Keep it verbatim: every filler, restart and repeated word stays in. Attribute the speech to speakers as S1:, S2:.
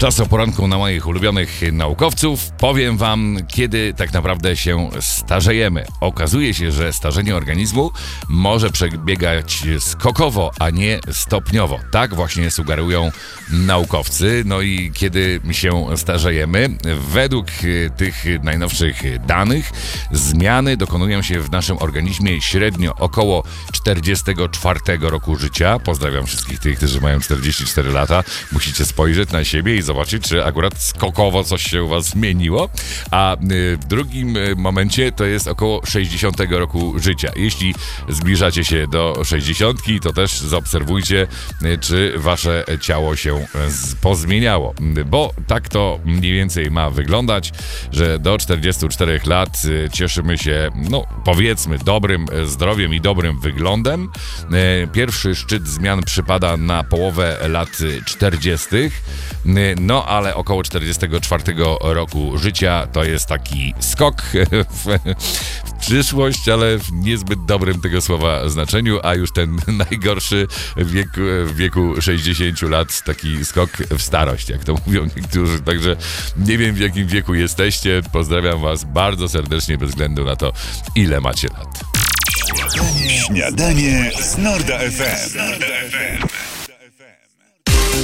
S1: Czas o poranku na moich ulubionych naukowców. Powiem wam, kiedy tak naprawdę się starzejemy. Okazuje się, że starzenie organizmu może przebiegać skokowo, a nie stopniowo. Tak właśnie sugerują naukowcy. No i kiedy się starzejemy, według tych najnowszych danych, zmiany dokonują się w naszym organizmie średnio około czterdziestego czwartego roku życia. Pozdrawiam wszystkich tych, którzy mają czterdzieści cztery lata. Musicie spojrzeć na siebie i zobaczyć, czy akurat skokowo coś się u was zmieniło. A w drugim momencie to jest około sześćdziesiątego roku życia. Jeśli zbliżacie się do sześćdziesiątki, to też zaobserwujcie, czy wasze ciało się pozmieniało. Bo tak to mniej więcej ma wyglądać, że do czterdziestu czterech lat cieszymy się, no powiedzmy, dobrym zdrowiem i dobrym wyglądem. Pierwszy szczyt zmian przypada na połowę lat czterdziestych. No ale około czterdziestego czwartego roku życia to jest taki skok w, w przyszłość, ale w niezbyt dobrym tego słowa znaczeniu, a już ten najgorszy w wieku, w wieku sześćdziesięciu lat, taki skok w starość, jak to mówią niektórzy. Także nie wiem, w jakim wieku jesteście. Pozdrawiam was bardzo serdecznie, bez względu na to, ile macie lat.
S2: Śniadanie z Norda F M.